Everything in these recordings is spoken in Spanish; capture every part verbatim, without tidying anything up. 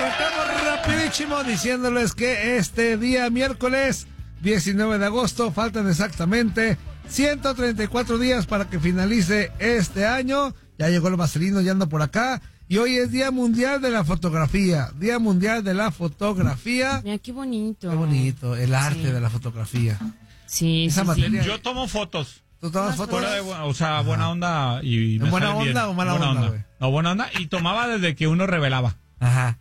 arrancamos rapidísimo diciéndoles que este día miércoles diecinueve de agosto faltan exactamente ciento treinta y cuatro días para que finalice este año. Ya llegó el vaselino, ya anda por acá. Y hoy es Día Mundial de la Fotografía. Día Mundial de la Fotografía. Mira, qué bonito. Qué bonito, el arte Sí. de la fotografía. Sí, Esa sí, materia. sí. Yo tomo fotos. ¿Tú tomas fotos? Fuera de, bu- o sea, buena onda y me ¿Buena salen bien. onda o mala Buena onda, güey? No, buena onda. Y tomaba desde que uno revelaba. Ajá.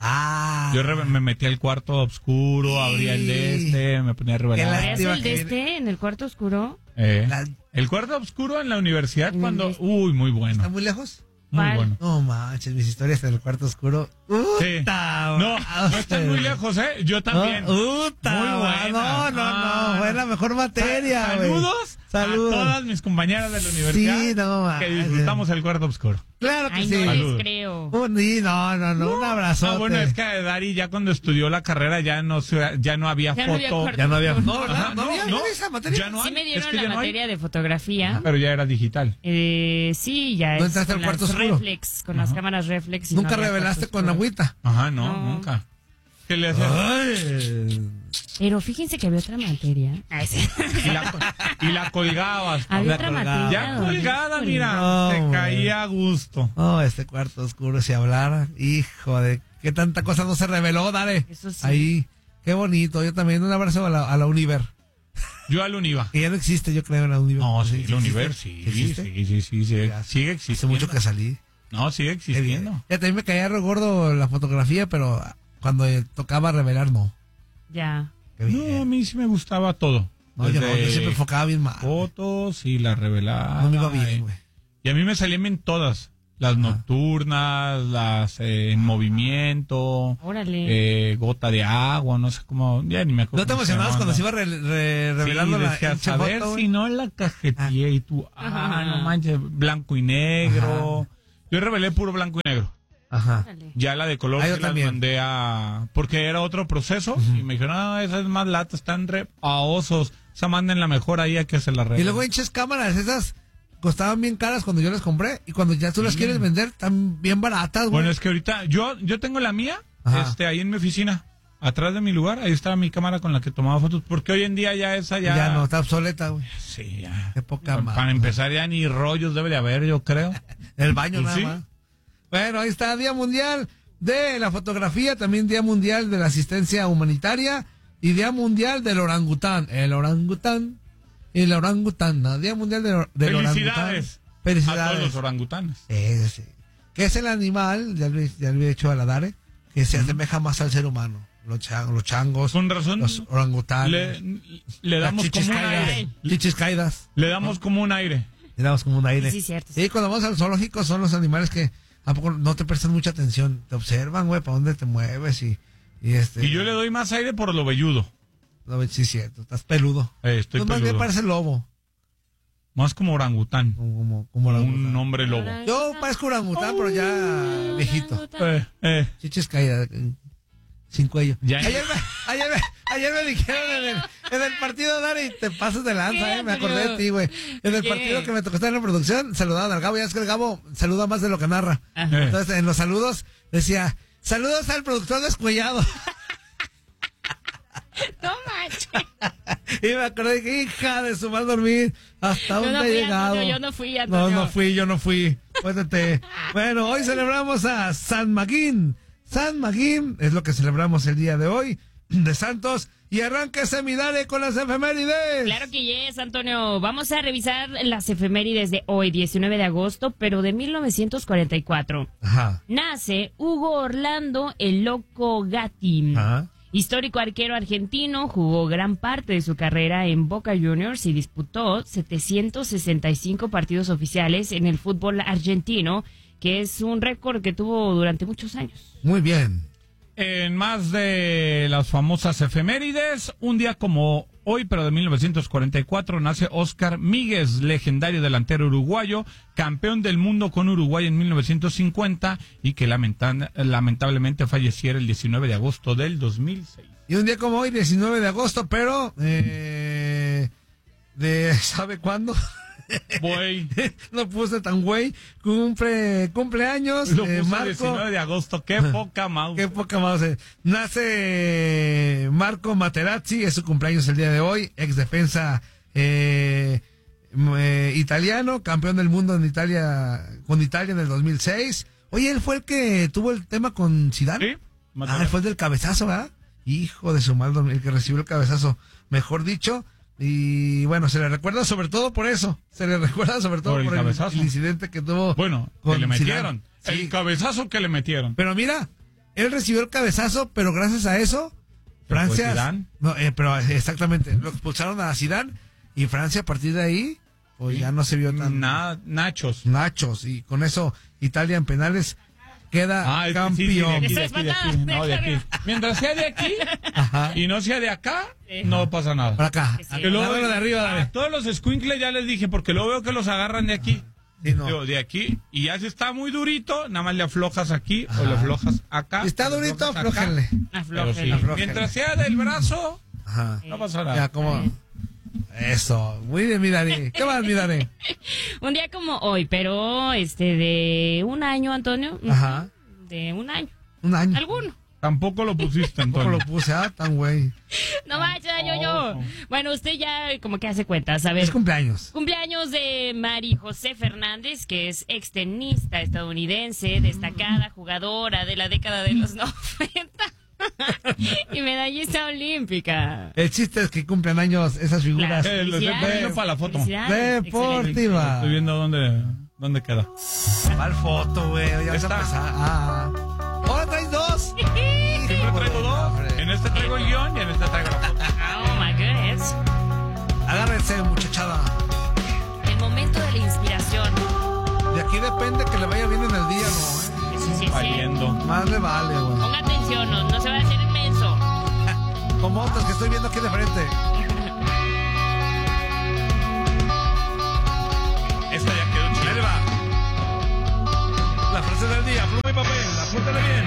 Ah. Yo re- me metía al cuarto oscuro, Sí. abría el de este, me ponía a Qué revelar. ¿Abrías lástima el que de viene- este en el cuarto oscuro? Eh, La- El cuarto oscuro en la universidad En el cuando... de- Uy, muy ¿Está bueno. muy lejos? Muy ¿Cuál? bueno. No manches, mis historias en el cuarto oscuro. Sí. Uta, No, no están muy lejos, ¿eh? Yo también. No, uta, Muy buena. No, no, Ah, no. Fue la mejor materia, Sa- güey. Saludos, Saludos. a todas mis compañeras de la universidad Sí, no, que manches. disfrutamos el cuarto oscuro. Claro que Ay, sí. no Salud. les creo. Un- sí, no, no, no, un abrazote. Ah, bueno, es que Dari ya cuando estudió la carrera ya no se- ya no había Ya no había foto. cuarto Ya no había. oscuro. No, ¿verdad? Ajá, no, había, no había esa materia. Ya no Sí hay. me dieron Es que la ya no hay. materia de fotografía. Pero ya era digital. Eh, sí, ya ¿No es entraste con al cuarto las oscuro? reflex, con las cámaras reflex. y Nunca no había revelaste cuarto con oscuro. agüita. Ajá, no, No. nunca. ¿Qué le hacías? Ay. Pero fíjense que había otra materia. Ay, sí. Y la, y la colgabas. Había Ya otra colgada. materia. Ya donde- colgada, Híjole. mira, No, te güey. caía a gusto. Oh, este cuarto oscuro, si hablara. Hijo de qué tanta cosa no se reveló, dale. Eso sí. Ahí. Qué bonito. Yo también. Un abrazo a la, a la Univer. Yo al Univa. Que ya no existe, yo creo, en la Univer. No, sí, la existe. Univer, sí, sí, ¿Existe? sí, sí, sí, sí, Ya, sigue Hace existiendo. mucho que salí. No, sigue Qué bien. existiendo. Ya también me caía re gordo la fotografía, pero cuando eh, tocaba revelar, no. Ya. Qué No, a bien. mí sí me gustaba todo. No, yo no, yo Desde siempre enfocaba bien mal. fotos y la revelada. No me iba bien, güey. Y a mí me salían bien todas. Las nocturnas, las eh, en movimiento, Órale. eh, gota de agua, no sé cómo, ya ni me acuerdo. ¿No te cómo se emocionabas cuando llamaban. se iba re- re- revelando Sí, la decías, pinche a ver foto, si güey? no la cajeteé y tú, ah, Ajá. no manches, blanco y negro. Yo revelé puro blanco y negro. Ajá. Órale. Ya la de color Ah, yo sí las también. mandé a... Porque era otro proceso. Y me dijeron, no, esas más latas están re paosos. Esa manden la mejor ahí a que se la Y revelen. luego hinches cámaras, esas costaban bien caras cuando yo las compré. Y cuando ya tú las Sí. quieres vender, están bien baratas, güey. Bueno, es que ahorita yo yo tengo la mía, Ajá. este ahí en mi oficina, atrás de mi lugar, ahí estaba mi cámara con la que tomaba fotos, porque hoy en día ya esa ya... ya... no, está obsoleta, güey. Sí, ya. Qué poca Pa- madre. Para empezar ya ni rollos debe de haber, yo creo. El baño Pues nada sí. más. Bueno, ahí está, Día Mundial de la Fotografía, también Día Mundial de la Asistencia Humanitaria y Día Mundial del Orangután. El orangután y la orangutana. Día Mundial de, del orangután. Felicidades. A Felicidades. todos los orangutanes. Ese sí. Que es el animal, ya le, ya le he dicho a la Dare, que se asemeja más al ser humano. Los, chan- los changos, Con razón, los orangutanes, le, le las damos chichis como un caídas, aire. chichis caídas. Le damos como un aire. Le damos como un aire. Sí, sí, cierto, sí. Y cuando vamos al zoológico son los animales que a poco no te prestan mucha atención. Te observan, güey, para dónde te mueves y, y este... Y yo le doy más aire por lo velludo. No, sí, cierto, estás peludo. Eh, estoy Pues más bien peludo. parece lobo. Más como orangután. Como, como, como orangután. Un hombre lobo. Yo parezco orangután, pero ya viejito. Eh, eh. Chiches caídas, eh, sin cuello. Ya. Ayer me, ayer me, ayer me dijeron en el, en el partido, Dari, te pasas de lanza, ¿Qué, eh, me acordé de Antonio? ti, güey. En el ¿Qué? partido que me tocó estar en la producción, saludaban al Gabo, ya es que el Gabo saluda más de lo que narra. Ajá. Entonces, en los saludos, decía, saludos al productor descuellado. No manches. Y me acordé, dije, hija de su mal dormir, ¿hasta Yo dónde no he fui, llegado? Antonio, yo no fui, No, Antonio. no fui, yo no fui. Cuéntate. Bueno, hoy celebramos a San Magín. San Magín es lo que celebramos el día de hoy, de Santos. Y arránquese mi Dare con las efemérides. Claro que yes, Antonio. Vamos a revisar las efemérides de hoy, diecinueve de agosto, pero de mil novecientos cuarenta y cuatro. Ajá. Nace Hugo Orlando el Loco Gatti. Ajá. Histórico arquero argentino, jugó gran parte de su carrera en Boca Juniors y disputó setecientos sesenta y cinco partidos oficiales en el fútbol argentino, que es un récord que tuvo durante muchos años. Muy bien. En más de las famosas efemérides, un día como hoy, pero de mil novecientos cuarenta y cuatro, nace Óscar Míguez, legendario delantero uruguayo, campeón del mundo con Uruguay en mil novecientos cincuenta y que lamenta- lamentablemente falleciera el diecinueve de agosto del dos mil seis. Y un día como hoy, diecinueve de agosto, pero... Eh, de ¿sabe cuándo? Güey. No puse tan güey. Cumple, cumpleaños. Lo eh, puso Marco. diecinueve de agosto. Qué poca mouse. Qué poca mouse. eh. Nace Marco Materazzi, es su cumpleaños el día de hoy. Ex defensa eh, eh, italiano, campeón del mundo en Italia, con Italia en el dos mil seis. Oye, él fue el que tuvo el tema con Zidane. Sí. Ah, él fue el del cabezazo, ¿verdad? Hijo de su mal, el que recibió el cabezazo, mejor dicho. Y bueno, se le recuerda sobre todo por eso. Se le recuerda sobre todo Por el por, el, cabezazo. el incidente que tuvo. Bueno, con que le metieron. Zidane. Sí. El cabezazo que le metieron. Pero mira, él recibió el cabezazo, pero gracias a eso, Francia. fue Zidane? No, eh, pero exactamente, lo expulsaron a Zidane y Francia a partir de ahí, pues Sí. ya no se vio tan Na- nachos. nachos. Y con eso, Italia en penales queda Ah, es que sí, sí, de campeón. aquí, de aquí, de aquí. No, de aquí. Mientras sea de aquí Ajá. y no sea de acá, no pasa nada. Por acá. Sí. Que luego- Dame lo de arriba, dale. a todos los squinkles ya les dije, porque luego veo que los agarran de aquí. Sí, no. Digo, de aquí, y ya si está muy durito, nada más le aflojas aquí Ajá. o le aflojas acá. Si está le durito, aflojas acá. aflójenle. Pero sí, Aflójenle. Aflójenle. mientras sea del brazo, Ajá. no pasa nada. Ya, como. Eso. Muy bien, mi Dani. ¿Qué más, mi Dani? Un día como hoy, pero este de un año, Antonio. Ujú. Ajá. De un año. Un año. Alguno. Tampoco lo pusiste, ¿Cómo Antonio. lo puse? Ah, tan güey. No manches, yo, yo. Oh. Bueno, usted ya como que hace cuentas. A ver. Es cumpleaños. Cumpleaños de Mari José Fernández, que es extenista estadounidense, destacada jugadora de la década de los noventa y medallista olímpica. El chiste es que cumplen años esas figuras. Eh, lo estoy poniendo para la foto. Felicidades, Deportiva. Estoy viendo dónde, dónde queda. ¿Cuál foto, güey? Ya vas a Esta. empezar. Ah. ¿Ahora traes dos? Siempre traigo dos. En este traigo el guión y en este traigo la foto. Oh my goodness. Agárrense, muchachada. El momento de la inspiración. De aquí depende que le vaya bien en el día, ¿no? Sí, sí, sí. Valiendo. Más le vale, güey. Ponga atención, no, no se va a hacer inmenso. Como otras que estoy viendo aquí de frente. Esta ya quedó Ahí chida. le va. La frase del día, pluma y papel, apúntale bien.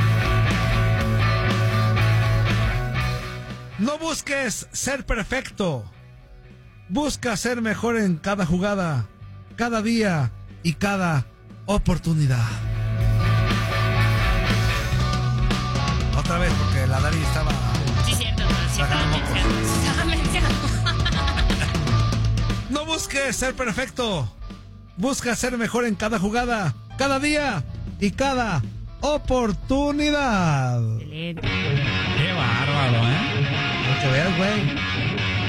No busques ser perfecto. Busca ser mejor en cada jugada, cada día y cada oportunidad. Otra vez, porque la Dari estaba... Sí, cierto, no, sí estaba Sacando mencionando, sí estaba mencionando. No busques ser perfecto. Busca ser mejor en cada jugada, cada día y cada oportunidad. Excelente. Qué bárbaro, ¿eh? Para que veas, güey.